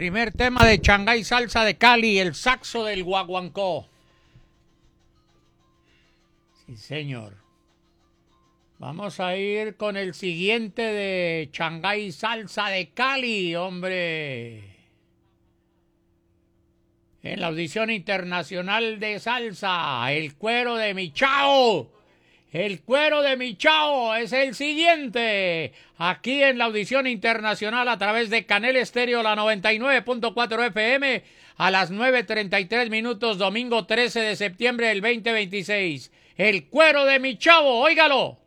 Primer tema de Shanghái Salsa de Cali, el saxo del guaguancó. Sí, señor. Vamos a ir con el siguiente de Shanghái Salsa de Cali, hombre. En la audición internacional de salsa, el cuero de mi chao. El cuero de mi chao es el siguiente. Aquí en la audición internacional a través de Canel Estéreo, la 99.4 FM, a las 9:33 minutos, domingo 13 de septiembre del 2026. El cuero de mi chavo, óigalo.